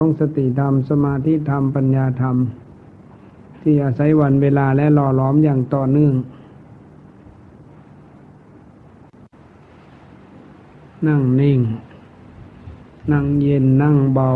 ของสติธรรมสมาธิธรรมปัญญาธรรมที่อาศัยวันเวลาและหล่อหลอมอย่างต่อเนื่องนั่งนิ่งนั่งเย็นนั่งเบา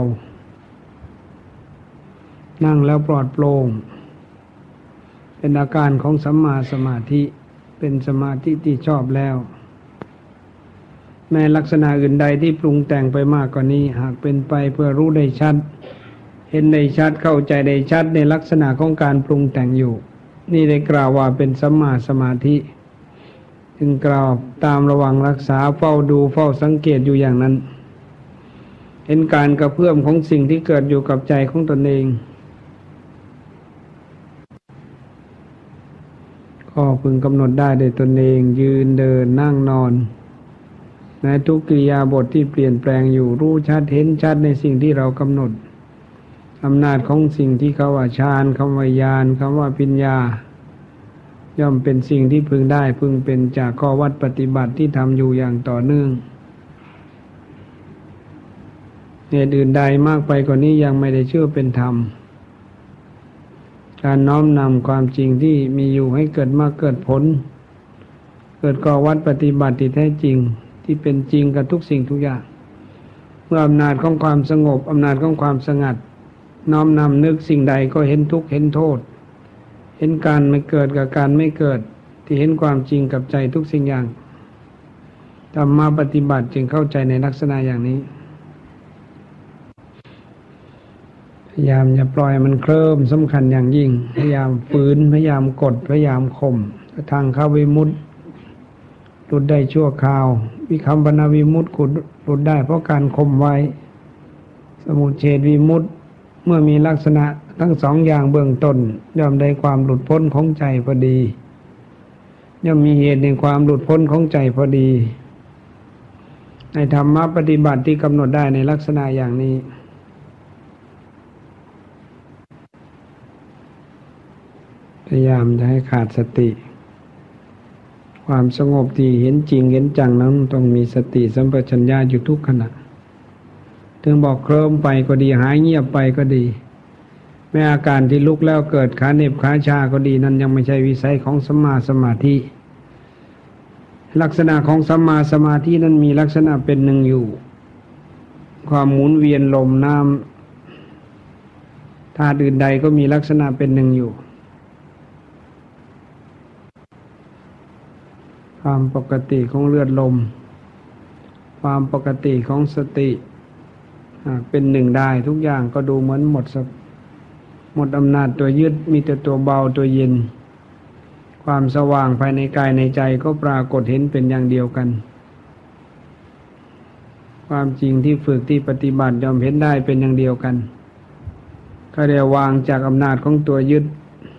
นั่งแล้วปลอดโปร่งเป็นอาการของสัมมาสมาธิเป็นสมาธิที่ชอบแล้วแม้ลักษณะอื่นใดที่ปรุงแต่งไปมากกว่านี้หากเป็นไปเพื่อรู้ได้ชัดเห็นได้ชัดเข้าใจได้ชัดในลักษณะของการปรุงแต่งอยู่นี่ได้กล่าวว่าเป็นสัมมาสมาธิจึงกล่าวตามระวังรักษาเฝ้าดูเฝ้าสังเกตอยู่อย่างนั้นเห็นการกระเพื่อมของสิ่งที่เกิดอยู่กับใจของตนเองก็พึงกำหนดได้โดยตนเองยืนเดินนั่งนอนในทุกกิริยาบทที่เปลี่ยนแปลงอยู่รู้ชัดเห็นชัดในสิ่งที่เรากำหนดอำนาจของสิ่งที่เขาว่าฌานคำว่าญาณคำว่าปัญญาย่อมเป็นสิ่งที่พึงได้พึงเป็นจากข้อวัดปฏิบัติที่ทำอยู่อย่างต่อเนื่องเหตุอื่นใดมากไปกว่านี้ยังไม่ได้เชื่อเป็นธรรมการน้อมนำความจริงที่มีอยู่ให้เกิดมากเกิดผลเกิดข้อวัดปฏิบัติที่แท้จริงที่เป็นจริงกับทุกสิ่งทุกอย่างเมื่ออำนาจของความสงบอำนาจของความสงัดน้อมนำนึกสิ่งใดก็เห็นทุกข์เห็นโทษเห็นการไม่เกิดกับการไม่เกิดที่เห็นความจริงกับใจทุกสิ่งอย่างธรรมะปฏิบัติจึงเข้าใจในลักษณะอย่างนี้พยายามอย่าปล่อยมันเคลิ้มสำคัญอย่างยิ่งพยายามฝืนพยายามกดพยายามข่มทางเข้าวิมุตติหลุดได้ชั่วคราววิคัมปนาวิมุตติหลุดได้เพราะการข่มไว้สมุจเฉทวิมุตติเมื่อมีลักษณะทั้งสองอย่างเบื้องต้นย่อมได้ความหลุดพ้นของใจพอดีย่อมมีเหตุในความหลุดพ้นของใจพอดีในธรรมะปฏิบัติที่กำหนดได้ในลักษณะอย่างนี้พยายามจะให้ขาดสติความสงบที่เห็นจริงเห็นจังนั้นต้องมีสติสัมปชัญญะอยู่ทุกขณะถึงบอกเคลิ้มไปก็ดีหายเงียบไปก็ดีแม้อาการที่ลุกแล้วเกิดขาเหน็บขาชาก็ดีนั้นยังไม่ใช่วิสัยของสัมมาสมาธิลักษณะของสัมมาสมาธินั้นมีลักษณะเป็นหนึ่งอยู่ความหมุนเวียนลมน้ำธาตุอื่นใดก็มีลักษณะเป็นหนึ่งอยู่ความปกติของเลือดลมความปกติของสติเป็นหนึ่งได้ทุกอย่างก็ดูเหมือนหมดอำนาจตัวยึดมีแต่ตัวเบาตัวเย็นความสว่างภายในกายในใจก็ปรากฏเห็นเป็นอย่างเดียวกันความจริงที่ฝึกที่ปฏิบัติย่อมเห็นได้เป็นอย่างเดียวกันก็เรียกวางจากอำนาจของตัวยึด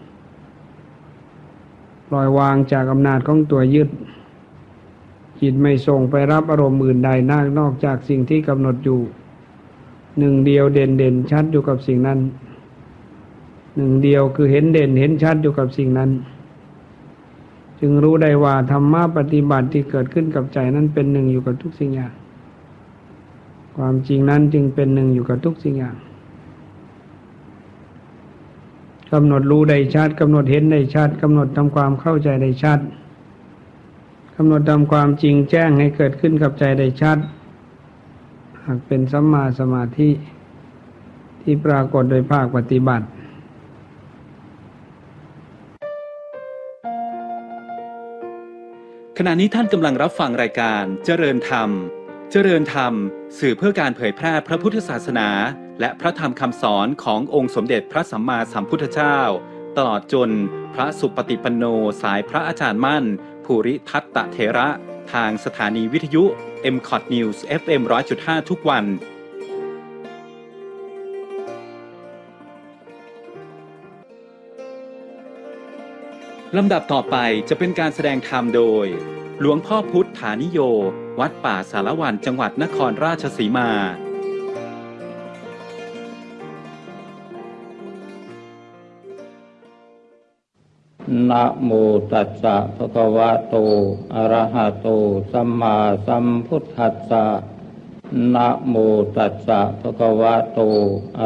ปล่อยวางจากอำนาจของตัวยึดจิตไม่ส่งไปรับอารมณ์อื่นใดนอกจากสิ่งที่กำหนดอยู่หนึ่งเดียวเด่นชัดอยู่กับสิ่งนั้นหนึ่งเดียวคือเห็นเด่นเห็นชัดอยู่กับสิ่งนั้นจึงรู้ได้ว่าธรรมะปฏิบัติที่เกิดขึ้นกับใจนั้นเป็นหนึ่งอยู่กับทุกสิ่งอย่างความจริงนั้นจึงเป็นหนึ่งอยู่กับทุกสิ่งอย่างกำหนดรู้ได้ชัดกำหนดเห็นได้ชัดกำหนดทำความเข้าใจได้ชัดกำหนดทำความจริงแจ้งให้เกิดขึ้นกับใจได้ชัดหากเป็นสัมมาสมาธิที่ปรากฏโดยภาคปฏิบัติขณะนี้ท่านกำลังรับฟังรายการเจริญธรรมเจริญธรรมสื่อเพื่อการเผยแพร่พระพุทธศาสนาและพระธรรมคำสอนขององค์สมเด็จพระสัมมาสัมพุทธเจ้าตลอดจนพระสุปฏิปันโนสายพระอาจารย์มั่นภูริทัตตเถระทางสถานีวิทยุ MCOT News FM 100.5 ทุกวันลำดับต่อไปจะเป็นการแสดงธรรมโดยหลวงพ่อพุทธฐานิโยวัดป่าสารวันจังหวัดนครราชสีมานะโมตัสสะภะคะวะโตอะระหะโตสัมมาสัมพุทธัสสะนะโมตัสสะภะคะวะโต